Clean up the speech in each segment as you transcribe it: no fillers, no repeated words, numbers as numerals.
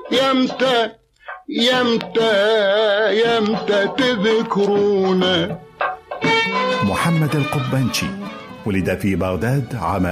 يمتى تذكرونا. محمد القبنشي ولد في بغداد عام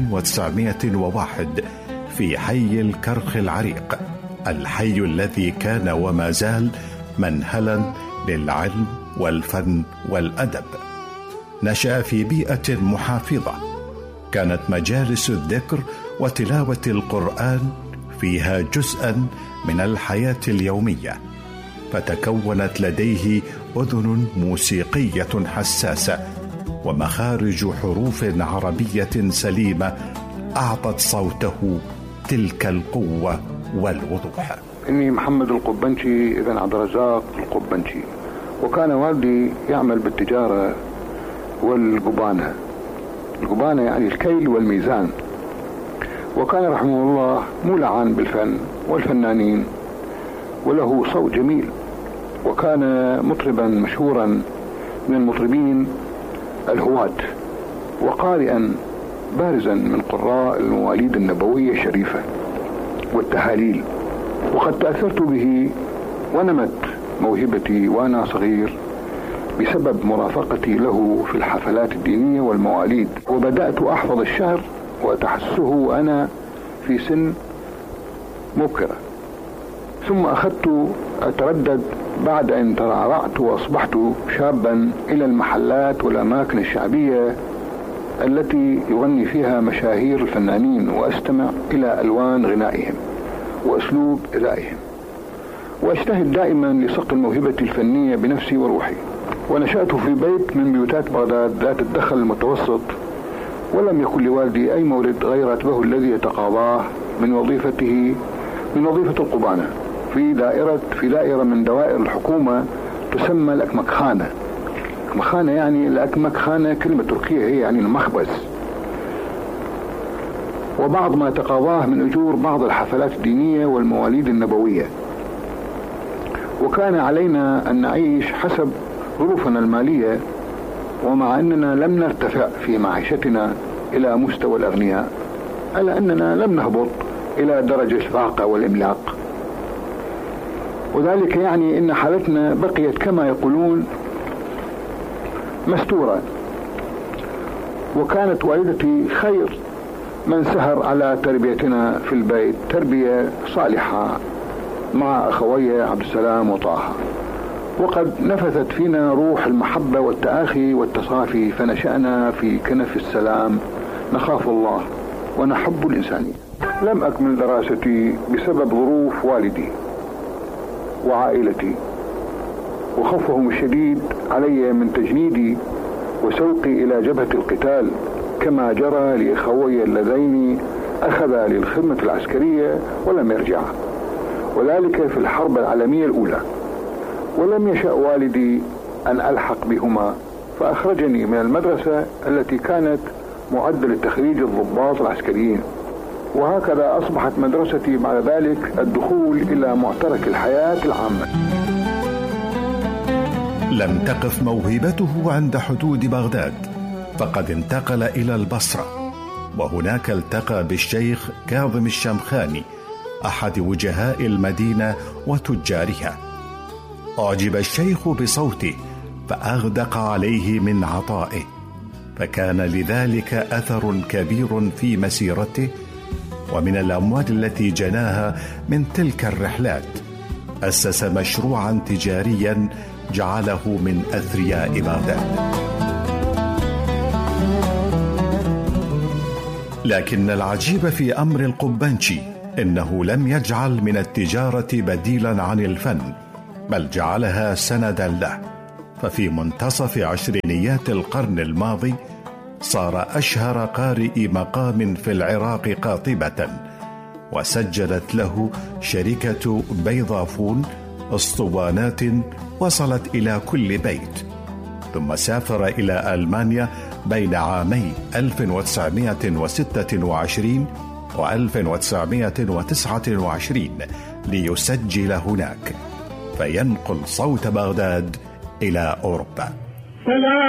1901 في حي الكرخ العريق، الحي الذي كان وما زال منهلا للعلم والفن والأدب. نشأ في بيئة محافظة كانت مجالس الذكر وتلاوة القرآن فيها جزءا من الحياة اليومية، فتكونت لديه أذن موسيقية حساسة ومخارج حروف عربية سليمة أعطت صوته تلك القوة والوضوح. إني محمد القبنشي ابن عبد الرزاق القبنشي، وكان والدي يعمل بالتجارة والقبانة. القبانة يعني الكيل والميزان. وكان رحمه الله مولعا بالفن والفنانين، وله صوت جميل، وكان مطربا مشهورا من المطربين الهواة، وقارئا بارزا من قراء المواليد النبوية الشريفة والتهاليل. وقد تأثرت به ونمت موهبتي وأنا صغير بسبب مرافقتي له في الحفلات الدينية والمواليد، وبدأت أحفظ الشعر وأتحسه وأنا في سن مبكرة. ثم أخذت أتردد بعد أن ترعرعت وأصبحت شابا إلى المحلات والأماكن الشعبية التي يغني فيها مشاهير الفنانين، وأستمع إلى ألوان غنائهم وأسلوب أدائهم، وأجتهد دائما لصقل موهبتي الفنية بنفسي وروحي. ونشأت في بيت من بيوتات بغداد ذات الدخل المتوسط، ولم يكن لوالدي أي مورد غير راتبه الذي يتقاضاه من وظيفة القبانة في دائرة من دوائر الحكومة تسمى الأكمكخانة. الأكمكخانة يعني الأكمكخانة كلمة تركية، هي يعني المخبز. وبعض ما تقاضاه من أجور بعض الحفلات الدينية والمواليد النبوية. وكان علينا أن نعيش حسب ظروفنا المالية، ومع أننا لم نرتفع في معيشتنا إلى مستوى الأغنياء، على أننا لم نهبط إلى درجة الفاقة والإملاق. وذلك يعني أن حالتنا بقيت كما يقولون مستورة. وكانت والدتي خير من سهر على تربيتنا في البيت، تربية صالحة مع أخوي عبد السلام وطه، وقد نفثت فينا روح المحبة والتآخي والتصافي، فنشأنا في كنف السلام، نخاف الله ونحب الإنسانية. لم أكمل دراستي بسبب ظروف والدي وعائلتي وخوفهم الشديد علي من تجنيدي وسوقي إلى جبهة القتال، كما جرى لأخوي اللذين أخذا للخدمة العسكرية ولم يرجعا، وذلك في الحرب العالمية الأولى. ولم يشأ والدي أن ألحق بهما، فأخرجني من المدرسة التي كانت معدة لتخريج الضباط العسكريين. وهكذا أصبحت مدرستي بعد ذلك الدخول إلى معترك الحياة العامة. لم تقف موهبته عند حدود بغداد، فقد انتقل إلى البصرة، وهناك التقى بالشيخ كاظم الشمخاني أحد وجهاء المدينة وتجارها. أعجب الشيخ بصوته فأغدق عليه من عطائه، فكان لذلك أثر كبير في مسيرته. ومن الأموال التي جناها من تلك الرحلات أسس مشروعا تجاريا جعله من أثرياء بغداد. لكن العجيب في أمر القبنشي إنه لم يجعل من التجارة بديلا عن الفن، بل جعلها سندا له. ففي منتصف عشرينيات القرن الماضي صار أشهر قارئ مقام في العراق قاطبة، وسجلت له شركة بيضافون اسطوانات وصلت إلى كل بيت. ثم سافر إلى ألمانيا بين عامي 1926 و 1929 ليسجل هناك، فينقل صوت بغداد إلى أوروبا.